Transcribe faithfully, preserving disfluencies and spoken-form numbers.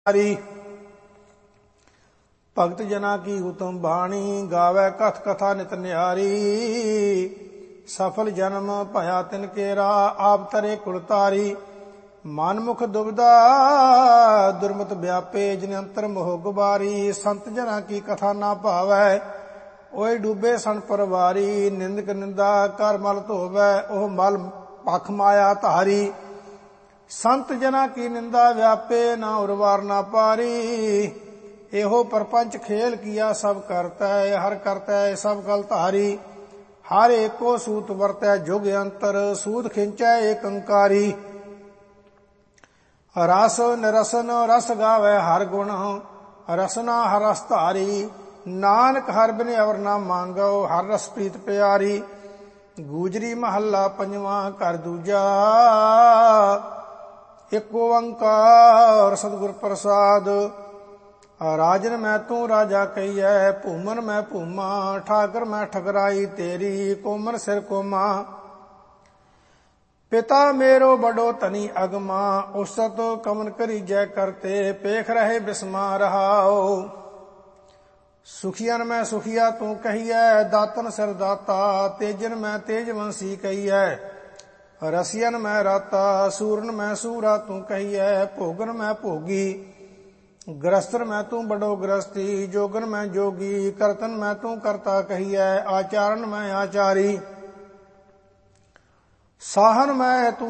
ਭਗਤ ਜਨਾ ਕੀ ਉਤਮ ਬਾਣੀ, ਗਾਵੇ ਕਥ ਕਥਾ ਨਿਤ ਨਿਆਰੀ। ਸਫਲ ਜਨਮ ਭਇਆ ਤਿਨ ਕੇਰਾ, ਆਪ ਤਰੇ ਕੁਲ ਤਾਰੀ। ਮਨ ਮੁਖ ਦੁਬਿਧਾ ਦੁਰਮਤ ਵਿਆਪੇ, ਜਿਨ ਅੰਤਰ ਮੋਹ ਗੁਬਾਰੀ। ਸੰਤ ਜਨਾ ਕੀ ਕਥਾ ਨਾ ਭਾਵੈ, ਓਏ ਡੂਬੇ ਸਣ ਪਰਵਾਰੀ। ਨਿੰਦਕ ਨਿੰਦਾ ਕਰ ਮਲ ਧੋਵੈ, ਉਹ ਮਲ ਭਖ ਮਾਇਆ ਧਾਰੀ। ਸੰਤ ਜਨਾ ਕੀ ਨਿੰਦਾ ਵਿਆਪੇ, ਨਾ ਉਰਵਾਰ ਨਾ ਪਾਰੀ। ਇਹੋ ਪਰਪੰਚ ਖੇਲ ਕੀਆ ਸਭ ਕਰਤੈ, ਹਰ ਕਰਤੈ ਸਭ ਕਲ ਧਾਰੀ। ਹਰ ਏਕੋ ਸੂਤ ਵਰਤੈ ਜੁਗ ਅੰਤਰ, ਸੂਦ ਖਿੰਚੈ ਏਕ ਅੰਕਾਰੀ। ਰਸ ਨਿਰਸਨ ਰਸ ਗਾਵੈ ਹਰ ਗੁਣ, ਰਸਨਾ ਹਰ ਰਸ ਧਾਰੀ। ਨਾਨਕ ਹਰ ਬਿਨ ਅਵਰ ਨਾ ਮੰਗੋ, ਹਰ ਰਸ ਪ੍ਰੀਤ ਪਿਆਰੀ। ਗੂਜਰੀ ਮਹੱਲਾ ਪੰਜਵਾਂ, ਘਰ ਦੂਜਾ। ਇਕ ਓੰਕਾਰ ਸਤਿਗੁਰ ਪ੍ਰਸਾਦ। ਰਾਜਨ ਮੈਂ ਤੂੰ ਰਾਜਾ ਕਹੀਐ, ਭੂਮਨ ਮੈਂ ਭੂਮਾ। ਠਾਕਰ ਮੈਂ ਠਕਰਾਈ ਤੇਰੀ, ਕੋਮਨ ਸਿਰ ਕੋਮਾ। ਪਿਤਾ ਮੇਰੋ ਬੜੋ ਧਨੀ ਅਗਮਾ, ਉਸਤ ਕਮਨ ਕਰੀਜੈ ਕਰਤੇ। ਪੇਖ ਰਹੇ ਬਿਸਮਾ ਰਹਾਓ। ਸੁਖੀਅਨ ਮੈਂ ਸੁਖੀਆ ਤੂੰ ਕਹੀਐ, ਦਾਤਨ ਸਿਰ ਦਾਤਾ। ਤੇਜਨ ਮੈਂ ਤੇਜਵੰਸੀ ਕਹੀਐ, ਰਸੀਅਨ ਮੈਂ ਰਾਤਾ। ਸੂਰਨ ਮੈਂ ਸੂਰਾ ਤੂੰ ਕਹੀਐ, ਭੋਗਨ ਮੈਂ ਭੋਗੀ। ਗ੍ਰਸਤਨ ਮੈਂ ਤੂੰ ਬੜੋ ਗ੍ਰਸਤੀ, ਜੋਗਨ ਮੈਂ ਜੋਗੀ। ਕਰਤਨ ਮੈਂ ਤੂੰ ਕਰਤਾ ਕਹੀਐ, ਆਚਾਰਨ ਮੈਂ ਆਚਾਰੀ। ਸਾਹਨ ਮੈਂ ਤੂੰ